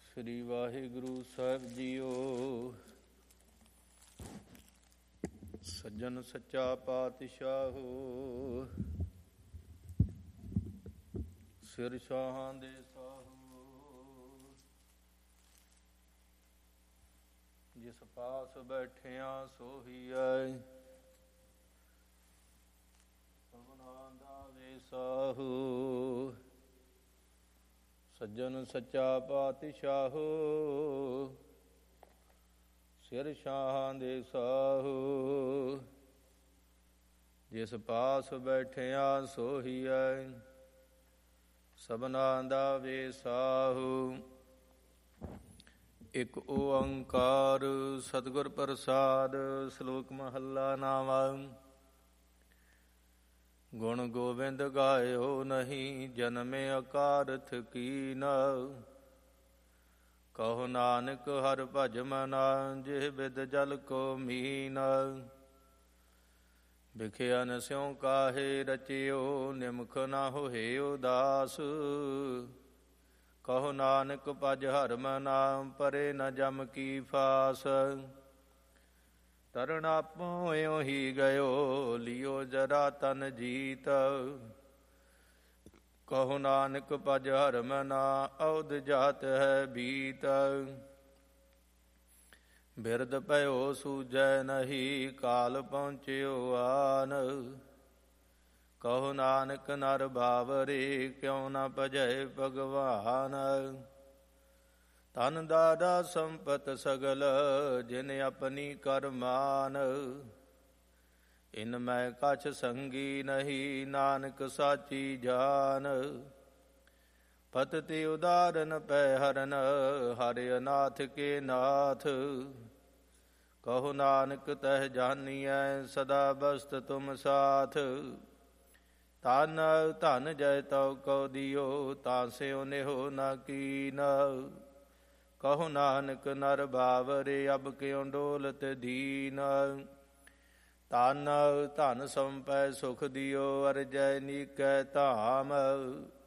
ਸ੍ਰੀ ਵਾਹਿਗੁਰੂ ਸਾਹਿਬ JIO. ਸੱਜਣ ਸੱਚਾ ਪਾਤਸ਼ਾਹੋ, ਸਿਰ ਸ਼ਾਹਾਂ ਦੇ ਸਾਹੋ। ਜਿਸ ਪਾਸ ਬੈਠਿਆ ਸੋਹੀਐ, ਸਭਨਾਂ ਦਾ ਵੇਸਾਹੋ। ਸੱਜਣ ਸੱਚਾ ਪਾਤਸ਼ਾਹੋ, ਸਿਰ ਸ਼ਾਹਾਂ ਦੇ ਸਾਹੋ। ਜਿਸ ਪਾਸ ਬੈਠਿਆ ਸੋਹੀਐ, ਸਭਨਾਂ ਦਾ ਵੇਸਾਹੋ। ਇਕ ਓੰਕਾਰ ਸਤਿਗੁਰ ਪ੍ਰਸਾਦ। ਸ਼ਲੋਕ ਮਹੱਲਾ ਨਾਵਾ। ਗੁਣ ਗੋਬਿੰਦ ਗਾਇਓ ਨਹੀਂ, ਜਨਮੇ ਅਕਾਰਥ ਕੀਨ। ਕਹੋ ਨਾਨਕ ਹਰਿ ਭਜ ਮਨਾ, ਜਿਹ ਬਿਦ ਜਲ ਕੋ ਮੀਨ। ਬਿਖਿਆਨ ਸਿਉ ਕਾਹੇ ਰਚਿਓ, ਨਿਮਖ ਨਾ ਹੋਏ ਉਦਾਸ। ਕਹੋ ਨਾਨਕ ਭਜ ਹਰਿ ਮਨਾ, ਪਰੇ ਨ ਜਮ ਕੀ ਫਾਸ। ਤਰਨ ਆਪੋ ਇਉ ਹੀ ਗਇਓ, ਲਿਓ ਜਰਾ ਤਨ ਜੀਤ। ਕਹੋ ਨਾਨਕ ਭਜ ਹਰਿ ਮਨਾ, ਔਧ ਜਾਤ ਹੈ ਬੀਤ। ਬਿਰਧ ਭਇਓ ਸੂਝੈ ਨਹੀਂ, ਕਾਲ ਪਹੁੰਚਿਓ ਆਨ। ਕਹੋ ਨਾਨਕ ਨਰ ਬਾਵਰੇ, ਕਿਉ ਨ ਭਜੈ ਭਗਵਾਨ। ਧਨ ਦਾਦਾ ਸੰਪਤ ਸਗਲ, ਜਿਨ ਆਪਣੀ ਕਰਮਾਨ। ਇਨ ਮੈਂ ਕਛ ਸੰਗੀ ਨਹੀਂ, ਨਾਨਕ ਸਾਚੀ ਜਾਨ। ਪਤਿ ਉਦਾਰਨ ਪੈ ਹਰਨ, ਹਰਿ ਅਨਾਥ ਕੇ ਨਾਥ। ਕਹੋ ਨਾਨਕ ਤਹਿ ਜਾਨੀਐ, ਸਦਾ ਬਸਤ ਤੁਮ ਸਾਥ। ਧਨ ਧਨ ਜੈ ਤਉ ਕਉ ਦਿਓ, ਤਾਸਿਓ ਨਿਹੋ ਨ ਕੀਨ। ਕਹੋ ਨਾਨਕ ਨਰ ਬਾਵਰੇ, ਅਬ ਕਿਉ ਡੋਲਤ ਦੀਨ। ਧਨ ਧਨ ਸੰਪੈ ਸੁਖ ਦਿਓ, ਅਰਜੈ ਨੀਕੈ ਧਾਮ।